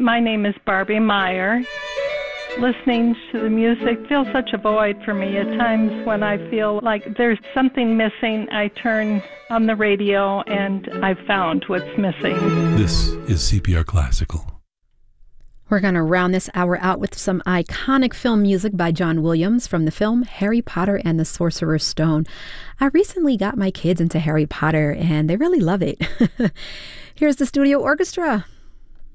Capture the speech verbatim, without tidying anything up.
My name is Barbie Meyer. Listening to the music fills such a void for me. At times when I feel like there's something missing, I turn on the radio and I've found what's missing. This is C P R Classical. We're going to round this hour out with some iconic film music by John Williams from the film Harry Potter and the Sorcerer's Stone. I recently got my kids into Harry Potter and they really love it. Here's the studio orchestra.